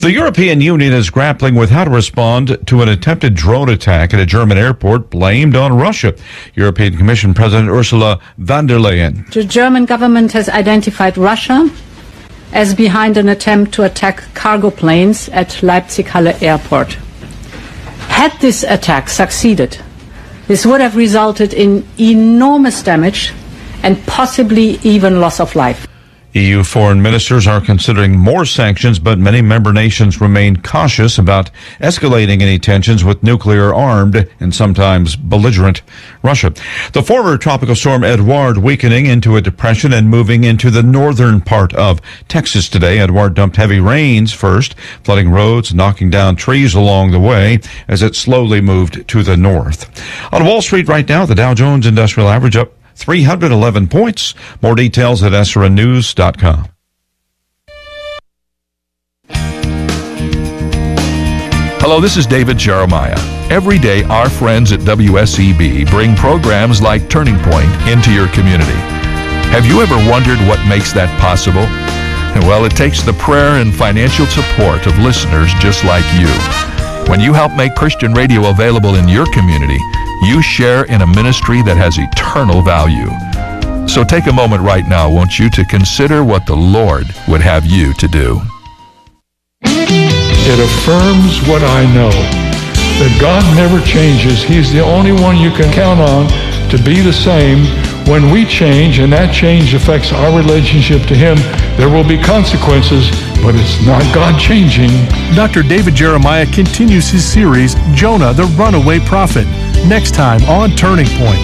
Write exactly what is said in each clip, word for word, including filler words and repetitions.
The European Union is grappling with how to respond to an attempted drone attack at a German airport blamed on Russia. European Commission President Ursula von der Leyen. The German government has identified Russia as behind an attempt to attack cargo planes at Leipzig-Halle Airport. Had this attack succeeded, this would have resulted in enormous damage and possibly even loss of life. E U foreign ministers are considering more sanctions, but many member nations remain cautious about escalating any tensions with nuclear-armed and sometimes belligerent Russia. The former tropical storm Edouard weakening into a depression and moving into the northern part of Texas today. Edouard dumped heavy rains first, flooding roads, knocking down trees along the way as it slowly moved to the north. On Wall Street right now, the Dow Jones Industrial Average up three hundred eleven points. More details at S R N news dot com. Hello, this is David Jeremiah. Every day, our friends at W S E B bring programs like Turning Point into your community. Have you ever wondered what makes that possible? Well, it takes the prayer and financial support of listeners just like you. When you help make Christian radio available in your community, you share in a ministry that has eternal value. So take a moment right now, won't you, to consider what the Lord would have you to do. It affirms what I know, that God never changes. He's the only one you can count on to be the same. When we change, and that change affects our relationship to Him, there will be consequences, but it's not God changing. Doctor David Jeremiah continues his series, Jonah the Runaway Prophet, next time on Turning Point.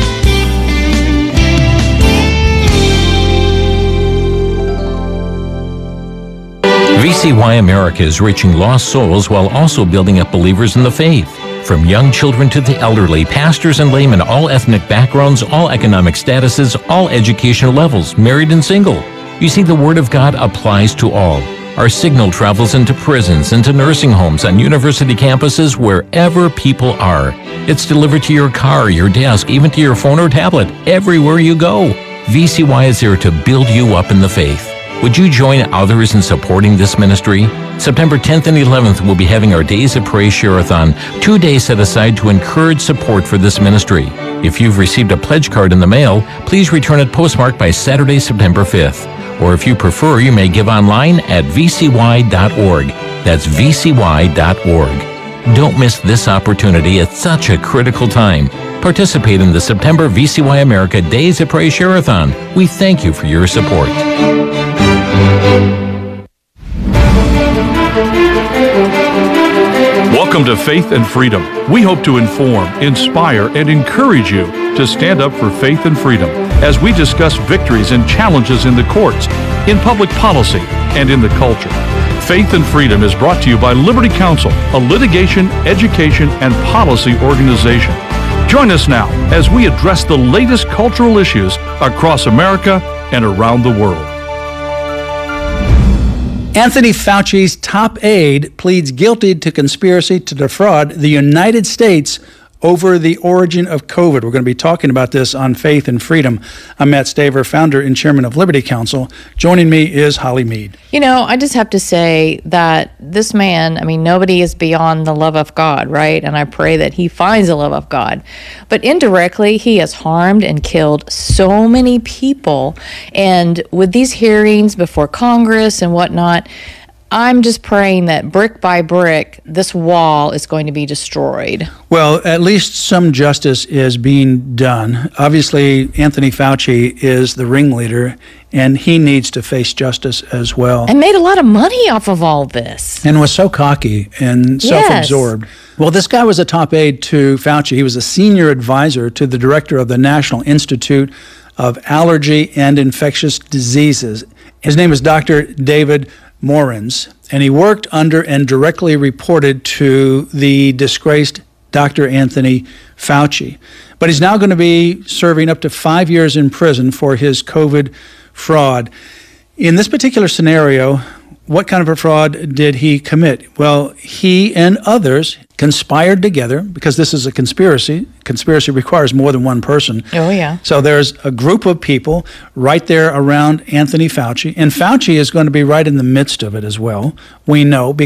V C Y America is reaching lost souls while also building up believers in the faith. From young children to the elderly, pastors and laymen, all ethnic backgrounds, all economic statuses, all educational levels, married and single. You see, the Word of God applies to all. Our signal travels into prisons, into nursing homes, on university campuses, wherever people are. It's delivered to your car, your desk, even to your phone or tablet, everywhere you go. V C Y is there to build you up in the faith. Would you join others in supporting this ministry? September tenth and eleventh, we'll be having our Days of Praise Share-a-thon, two days set aside to encourage support for this ministry. If you've received a pledge card in the mail, please return it postmarked by Saturday, September fifth. Or if you prefer, you may give online at v c y dot org. That's v c y dot org. Don't miss this opportunity at such a critical time. Participate in the September V C Y America Days of Praise Share-a-thon. We thank you for your support. Welcome to Faith and Freedom. We hope to inform, inspire, and encourage you to stand up for faith and freedom as we discuss victories and challenges in the courts, in public policy, and in the culture. Faith and Freedom is brought to you by Liberty Counsel, a litigation, education, and policy organization. Join us now as we address the latest cultural issues across America and around the world. Anthony Fauci's top aide pleads guilty to conspiracy to defraud the United States over the origin of COVID. We're going to be talking about this on Faith and Freedom. I'm Matt Staver, founder and chairman of Liberty Counsel. Joining me is Holly Mead. You know, I just have to say that this man, I mean, nobody is beyond the love of God, right? And I pray that he finds the love of God. But indirectly, he has harmed and killed so many people. And with these hearings before Congress and whatnot, I'm just praying that brick by brick, this wall is going to be destroyed. Well, at least some justice is being done. Obviously, Anthony Fauci is the ringleader, and he needs to face justice as well. And made a lot of money off of all this. And was so cocky and self-absorbed. Yes. Well, this guy was a top aide to Fauci. He was a senior advisor to the director of the National Institute of Allergy and Infectious Diseases. His name is Doctor David Morens, and he worked under and directly reported to the disgraced Doctor Anthony Fauci. But he's now going to be serving up to five years in prison for his COVID fraud. In this particular scenario, what kind of a fraud did he commit? Well, he and others conspired together, because this is a conspiracy. Conspiracy requires more than one person. Oh, yeah. So there's a group of people right there around Anthony Fauci, and Fauci is going to be right in the midst of it as well. We know,